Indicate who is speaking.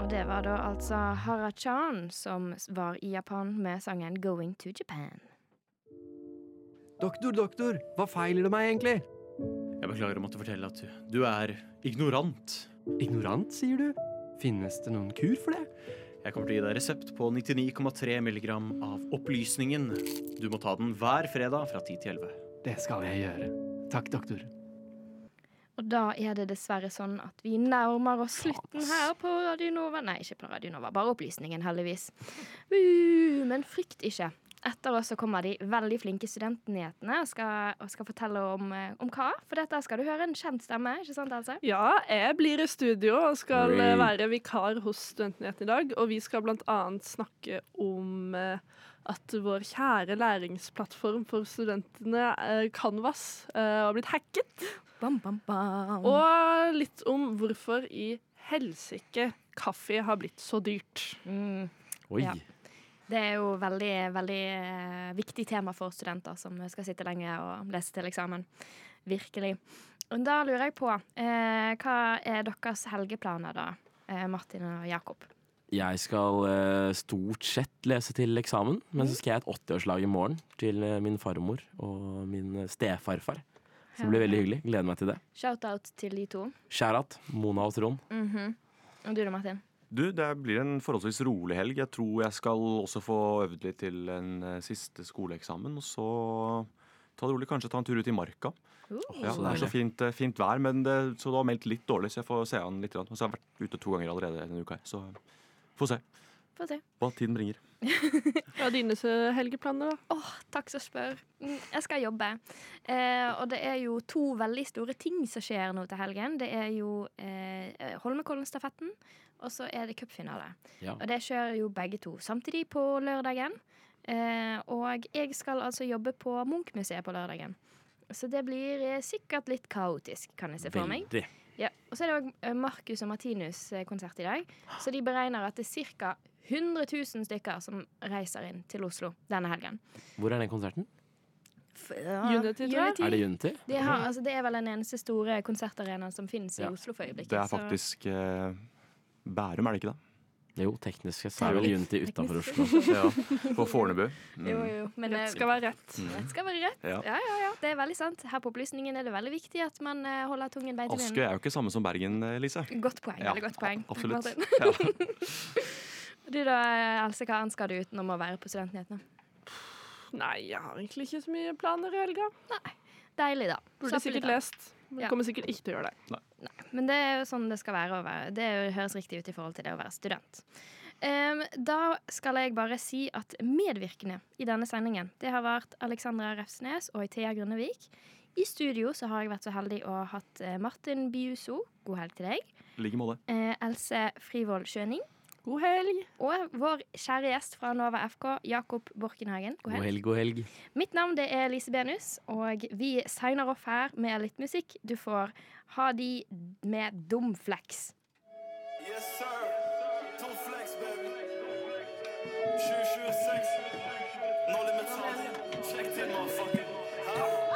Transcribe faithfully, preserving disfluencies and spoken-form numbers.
Speaker 1: Og det var da altså Hara-chan som var i Japan med sangen Going to Japan.
Speaker 2: Doktor, doktor, hva feiler det meg egentlig?
Speaker 3: Jeg beklager å måtte fortelle at du er ignorant.
Speaker 2: Ignorant, sier du? Finnes det noen kur for det?
Speaker 3: Jeg kommer til å gi deg resept på nittini komma tre milligram av opplysningen. Du må ta den hver fredag fra ti til elleve.
Speaker 2: Det skal jeg gjøre. Takk, doktor.
Speaker 1: Og da er det dessverre sånn at vi nærmer oss slutten her på Radio Nova. Nei, ikke på Radio Nova, bare opplysningen, heldigvis. Uh, men frykt ikke. Etter oss så kommer de veldig flinke studentnyhetene og skal, og skal fortelle om, om hva. For dette skal du høre en kjent stemme, ikke sant, Else?
Speaker 4: Ja, jeg blir i studio og skal
Speaker 2: Oi.
Speaker 4: være vikar hos Studentnyhetene i dag. Og vi skal blant annet snakke om eh, at vår kjære læringsplattform for studentene, eh, Canvas, eh, har blitt hacket.
Speaker 1: Bam, bam, bam.
Speaker 4: Og litt om hvorfor i helsike kaffe har blitt så dyrt.
Speaker 1: Mm.
Speaker 3: Oi.
Speaker 1: Ja. Det er jo veldig, veldig eh, viktig tema for studenter som skal sitte lenge og lese til eksamen. Virkelig. Og da lurer jeg på, eh, hva er deres helgeplaner da, eh, Martin og Jakob?
Speaker 5: Jeg skal eh, stort sett lese til eksamen, men så skal jeg et åttiårslag i morgen til eh, min farmor og min eh, stefarfar. Så det blir veldig hyggelig. Gleder meg til det.
Speaker 1: Shout-out til de to.
Speaker 5: Shout-out, Mona og Trond.
Speaker 1: Mhm. Og du da, Martin?
Speaker 6: Du, det blir en forholdsvis rolig helg. Jeg tror jeg skal også få øvd litt til en eh, siste skoleeksamen, og så ta det rolig, kanskje ta en tur ut i marka.
Speaker 1: Uh.
Speaker 6: Ja,
Speaker 5: så
Speaker 6: det er
Speaker 5: deilig.
Speaker 6: så fint, eh, fint vær, men det, så det har meldt litt dårlig, så jeg får se an litt. Og så har jeg vært ute to ganger allerede denne uka her, så får se
Speaker 1: Få se.
Speaker 6: hva tiden bringer.
Speaker 4: Hva er dine eh, helgeplaner, da?
Speaker 1: Åh, takk som spør. Mm, Jeg skal jobbe. Eh, og det er jo to veldig store ting som skjer nå til helgen. Det er jo eh, Holmenkollen-stafetten, og så er det cupfinale.
Speaker 5: Ja.
Speaker 1: Og det skjer jo begge to samtidig på lørdagen. Eh, og jeg skal altså jobbe på Munch-museet på lørdagen. Så det blir eh, sikkert litt kaotisk, kan jeg se for meg.
Speaker 5: Veldig.
Speaker 1: Ja. Og så er det også Marcus og Martinus-konsert i dag. Så de beregner at det er cirka hundre tusen stykker som reiser inn til Oslo denne helgen.
Speaker 5: Hvor er den konserten?
Speaker 1: F- ja,
Speaker 4: Unity, tror jeg.
Speaker 5: Er det Unity?
Speaker 1: De har, altså, det er vel den eneste store konsertarenaen som finnes i
Speaker 5: Ja.
Speaker 1: Oslo for øyeblikket.
Speaker 6: Det er
Speaker 1: så-
Speaker 6: faktisk eh, Bærum, er det ikke det?
Speaker 5: Jo, teknisk sett så er vel Unity utenfor Oslo.
Speaker 6: Ja, på Fornebu. Mm.
Speaker 1: Jo, jo. Men
Speaker 4: Rett
Speaker 1: eh,
Speaker 4: skal være rett.
Speaker 1: rett skal være rett.
Speaker 6: Ja.
Speaker 1: Ja, ja, ja. Det er veldig sant. Her på opplysningen er det veldig viktig at man eh, holder tungen beint i
Speaker 6: Askøy
Speaker 1: munnen.
Speaker 6: er jo ikke samme som Bergen, eh, Lise.
Speaker 1: Godt poeng.
Speaker 6: Ja,
Speaker 1: veldig godt poeng.
Speaker 6: absolutt.
Speaker 1: Martin.
Speaker 6: Ja.
Speaker 1: Du da, Else, hva ønsker du utenom å være på studentnyhetene?
Speaker 4: Nei, jeg har egentlig ikke så mye planer i helga.
Speaker 1: Deilig, da.
Speaker 4: Burde
Speaker 1: Slapp
Speaker 4: sikkert
Speaker 1: litt av.
Speaker 4: lest. Men
Speaker 1: Ja.
Speaker 4: kommer sikkert ikke til å gjøre det.
Speaker 1: Men det er jo sånn det skal være å være. Det er jo- høres riktig ut i forhold til det å være student. Em, da skal jeg bare si at medvirkende i denne sendingen, det har vært Alexandra Refsnes og Thea Grønnevik. I studio så har jeg vært så heldig å ha hatt eh, Martin Biuso, god helg til deg.
Speaker 6: I like måte.
Speaker 1: Eh, Else Frivold Skjøning.
Speaker 4: God helg!
Speaker 1: Og vår kjære gjest fra Nova F K, Jakob Borkenhagen. God
Speaker 5: God
Speaker 1: helg.
Speaker 5: helg, god helg.
Speaker 1: Mitt navn det er Lise Benus, og vi signer off her med litt musikk. Du får ha de med Dumflex.
Speaker 7: Yes, sir. Two flex, baby. tjue tjueseks.